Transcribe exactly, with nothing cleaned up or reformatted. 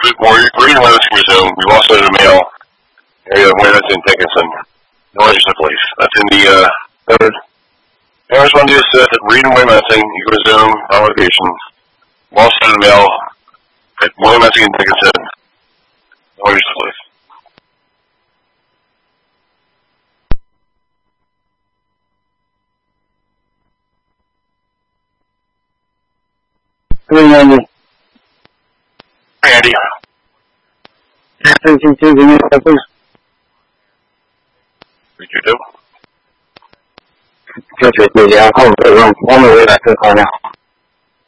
we're reading letters from Resume. We've also had a mail. Area of William Messing Dickinson. No interest in police. That's in the, uh, third. Parents want to do this at Read and William Messing. You can resume notifications. We've also had a mail at William Messing Dickinson. No interest in police. Hey, Andy. Hey, Andy. Thank you, please. Did you do? Good, good, yeah. I'm on my way back to the car now.